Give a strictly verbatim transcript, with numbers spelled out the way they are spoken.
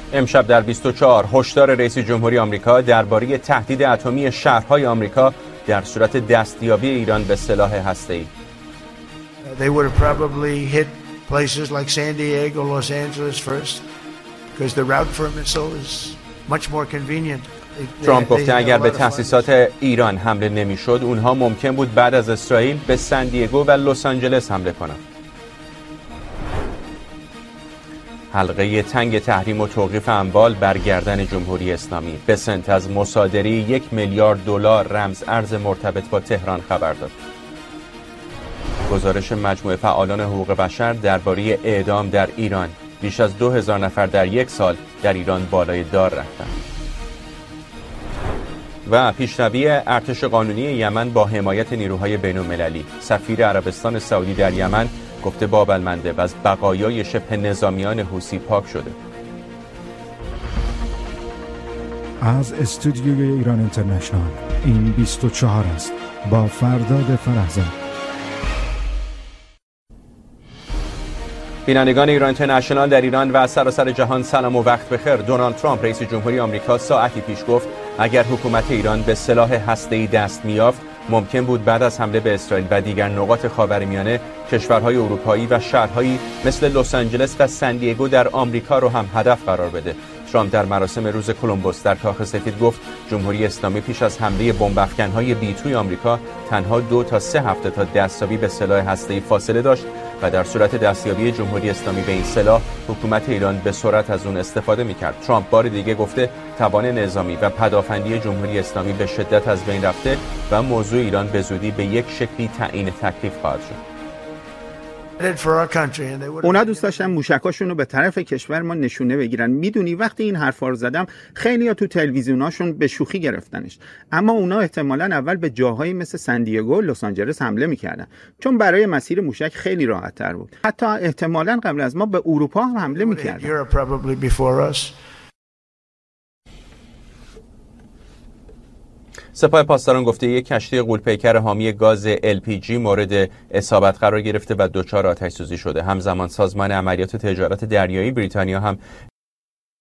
امشب در بیست و چهار هشدار رئیس جمهوری آمریکا درباره تهدید اتمی شهرهای آمریکا در صورت دستیابی ایران به سلاح هسته‌ای. They would have probably hit places like San Diego, Los Angeles first because the route for a missile is much more convenient. ترامپ گفته اگر به تأسیسات ایران حمله نمی‌شد، اونها ممکن بود بعد از اسرائیل به سن دیگو و لس آنجلس حمله کنند. حلقه تنگ تحریم و توقیف اموال بر گردن جمهوری اسلامی. بسنت از مصادره یک میلیارد دلار رمز ارز مرتبط با تهران خبر داد. گزارش مجموعه فعالان حقوق بشر درباره اعدام در ایران. بیش از دو هزار نفر در یک سال در ایران بالای دار رفتند. و پیشروی ارتش قانونی یمن با حمایت نیروهای بین‌المللی. سفیر عربستان سعودی در یمن گفته باب المندب از بقایای شبه نظامیان حوثی پاک شده. از استودیوی ایران اینترنشنال این بیست و چهار است با فرداد فرهزاد. بینندگان ایران اینترنشنال در ایران و سراسر جهان سلام و وقت بخیر. دونالد ترامپ رئیس جمهوری آمریکا ساعتی پیش گفت اگر حکومت ایران به سلاح هسته‌ای دست می‌یافت ممکن بود بعد از حمله به اسرائیل و دیگر نقاط خاورمیانه کشورهای اروپایی و شهرهایی مثل لس آنجلس و سن دیگو در آمریکا رو هم هدف قرار بده. ترامپ در مراسم روز کلمبوس در کاخ سفید گفت جمهوری اسلامی پیش از حمله بمب‌افکن‌های بی توی آمریکا تنها دو تا سه هفته تا دستیابی به سلاح هسته‌ای فاصله داشت و در صورت دستیابی جمهوری اسلامی به این سلاح حکومت ایران به سرعت از اون استفاده می‌کرد. ترامپ بار دیگه گفته توان نظامی و پدافندی جمهوری اسلامی به شدت از بین رفته و موضوع ایران به زودی به یک شکلی تعیین تکلیف خواهد شد. اونا دوست داشتن موشکاشون رو به طرف کشور ما نشونه بگیرن. میدونی وقتی این حرفا رو زدم خیلی‌ها تو تلویزیوناشون به شوخی گرفتنش، اما اونا احتمالاً اول به جاهایی مثل سن دیگو، لس آنجلس حمله میکردن چون برای مسیر موشک خیلی راحت‌تر بود. حتی احتمالاً قبل از ما به اروپا هم حمله میکردن. سپاه پاسداران گفته یک کشتی غول‌پیکر حامی گاز ال پی جی مورد اصابت قرار گرفته و دچار آتش‌سوزی شده. همزمان سازمان عملیات تجارت دریایی بریتانیا هم